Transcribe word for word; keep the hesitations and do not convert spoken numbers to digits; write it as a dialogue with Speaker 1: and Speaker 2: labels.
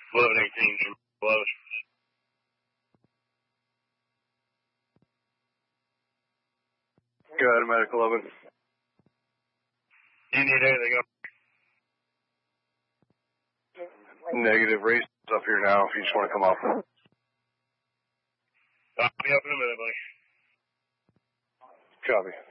Speaker 1: eleven eighteen, eleven.
Speaker 2: Go ahead, Medic eleven.
Speaker 1: Do you need anything else?
Speaker 2: Negative. Race up here now if you just want to come up.
Speaker 1: I'll be up in a minute, buddy.
Speaker 2: Copy.